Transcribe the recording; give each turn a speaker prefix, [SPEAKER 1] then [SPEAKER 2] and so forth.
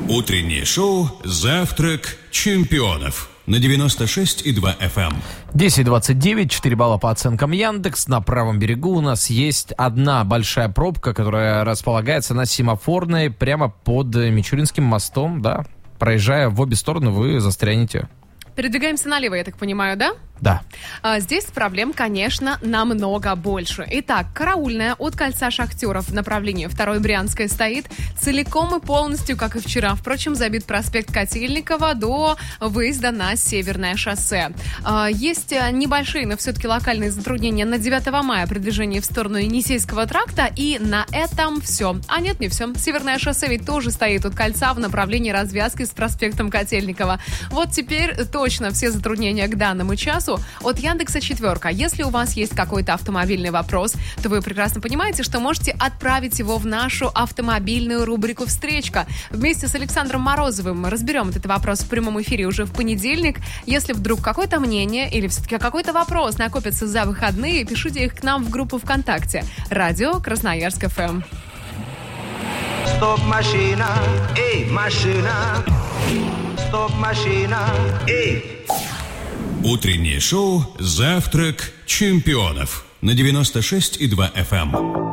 [SPEAKER 1] Утреннее шоу «Завтрак чемпионов» на 96,2 FM.
[SPEAKER 2] 10:29, 4 балла по оценкам Яндекс. На правом берегу у нас есть одна большая пробка, которая располагается на Семафорной, прямо под Мичуринским мостом, да. Проезжая в обе стороны, вы застрянете.
[SPEAKER 3] Передвигаемся налево, я так понимаю, да?
[SPEAKER 2] Да.
[SPEAKER 3] Здесь проблем, конечно, намного больше. Итак, Караульная от кольца Шахтеров в направлении 2-й Брянской стоит целиком и полностью, как и вчера. Впрочем, забит проспект Котельникова до выезда на Северное шоссе. Есть небольшие, но все-таки локальные затруднения на 9 мая при движении в сторону Енисейского тракта. И на этом все. А нет, не все. Северное шоссе ведь тоже стоит от кольца в направлении развязки с проспектом Котельникова. Вот теперь точно все затруднения к данному часу. От Яндекса 4. Если у вас есть какой-то автомобильный вопрос, то вы прекрасно понимаете, что можете отправить его в нашу автомобильную рубрику «Встречка». Вместе с Александром Морозовым мы разберем этот вопрос в прямом эфире уже в понедельник. Если вдруг какое-то мнение или все-таки какой-то вопрос накопится за выходные, пишите их к нам в группу ВКонтакте. Радио Красноярск ФМ.
[SPEAKER 4] Стоп, машина, эй, машина. Стоп, машина, эй.
[SPEAKER 1] Утреннее шоу «Завтрак чемпионов» на 96,2 FM.